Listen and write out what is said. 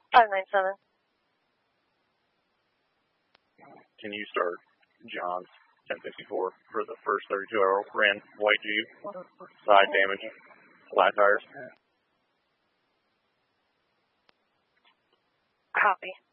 597. Can you start John's 1054 for the first 32-hour ran white Jeep, side damage, flat tires? Copy.